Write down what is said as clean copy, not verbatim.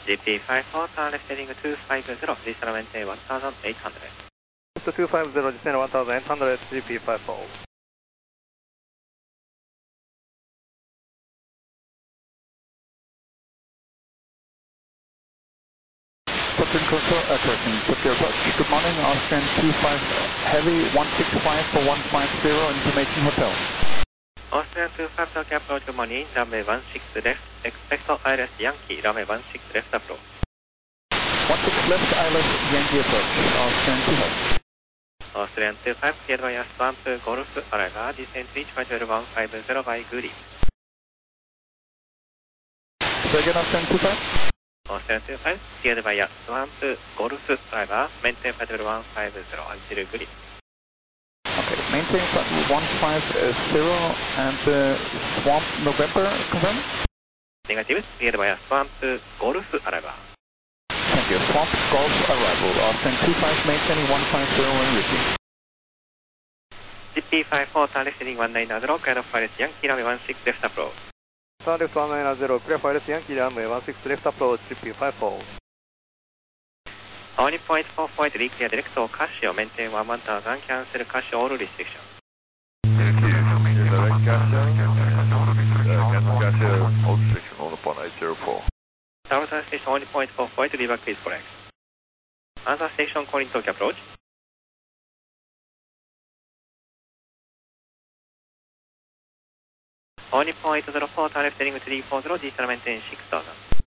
GP54, turn left heading 250, descend maintain 1800. 250, descend 1800, GP54. Captain Control, correction, Tokyo approach. Good morning, Austrian 25 Heavy 165 for 150, information hotel. Austrian 25 Tokyo approach, good morning, runway 16 left, expect ILS Yankee, runway 16 left approach. 16 left, ILS Yankee approach, Austrian 25. Austrian 25, cleared by Swamp Golf, Arriva, descent reach by 150 by Goody. So again, Austrian 25? Austrian 25, cleared by Swamp Golf, Arriva, maintain 150 until Goody. Okay, maintain 150 and Swamp November, confirm? Negative, cleared by Swamp Golf, Arriva. Thank you. Swamp Golf arrival. Austrian 25 maintaining 150 when reaching. GP54, turn left heading 190, clear of ILS Yankee, runway 16 left approach. Turn left 190, clear for ILS Yankee, runway 16 left approach, GP54. Only point 4 point, reclear direct or Casio, maintain 1000, cancel Casio all restriction. Direct Casio, cancel Casio, all restriction, all upon 804. Tower station only point 4 point, reback is correct. Other station calling Tokyo approach. Only point 04, turn left heading 340, descend maintain 6000.